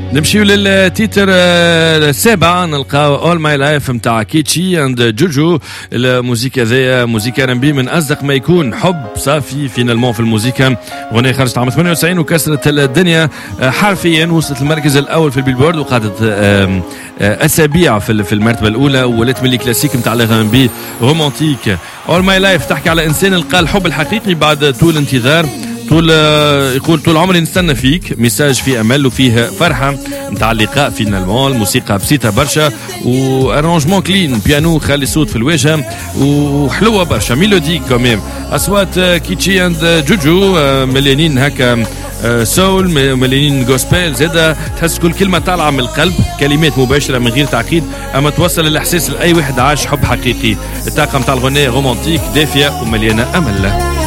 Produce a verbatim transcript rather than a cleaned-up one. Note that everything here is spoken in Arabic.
نمشيو للتيتر السابع، نلقاو All My Life متاع كيتشي اند جوجو. الموسيقى ذي موسيقى رنبي من اصدق ما يكون، حب صافي فينالمون في الموسيقى. اغنيه خرجت عام ثمانية وتسعين وكسرت الدنيا حرفيا، وصلت المركز الاول في البيلبورد وقعدت اسابيع في المرتبه الاولى، ولات من الكلاسيك متاع الرنبي رومانتيك. All My Life تحكي على انسان لقى الحب الحقيقي بعد طول انتظار، طول يقول طول عمري نستنى فيك، ميساج فيه امل وفيه فرحه نتاع اللقاء فينالمون. الموسيقى بسيطه برشا وارانجمون كلين، بيانو خالي صوت في الواجهه وحلوه برشا، ميلوديك كوميم. اصوات كيتشي اند جوجو مليانين هكا سول، مليانين غوسبيل، زاده تحس كل كلمه طالعه من القلب، كلمات مباشره من غير تعقيد، اما توصل الاحساس لاي واحد عاش حب حقيقي. الطاقم تاع الغناء رومانتيك دافيه ومليانه امل.